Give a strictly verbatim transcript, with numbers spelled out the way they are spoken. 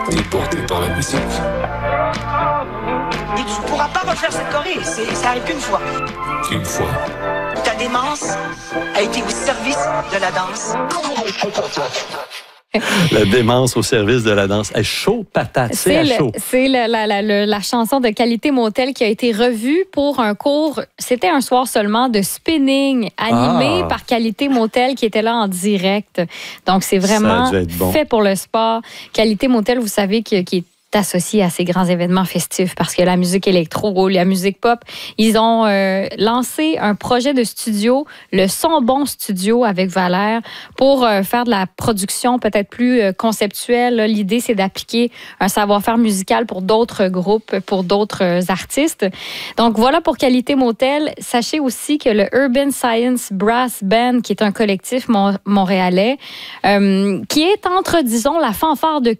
T'es porté par la musique. Et tu pourras pas refaire cette choré, c'est, ça arrive qu'une fois. Une fois. Ta démence a été au service de la danse. La démence au service de la danse. Elle chaud patate, c'est, à le, chaud. C'est le, la, la, la, la chanson de Qualité Motel qui a été revue pour un cours, c'était un soir seulement, de spinning animé Ah. par Qualité Motel qui était là en direct. Donc, c'est vraiment Ça a dû être bon. fait pour le sport. Qualité Motel, vous savez, qui, qui est associé à ces grands événements festifs parce que la musique électro, la musique pop, ils ont euh, lancé un projet de studio, le Son Bon Studio avec Valère, pour euh, faire de la production peut-être plus euh, conceptuelle. Là, l'idée, c'est d'appliquer un savoir-faire musical pour d'autres groupes, pour d'autres euh, artistes. Donc, voilà pour Qualité Motel. Sachez aussi que le Urban Science Brass Band, qui est un collectif mon- montréalais, euh, qui est entre, disons, la fanfare de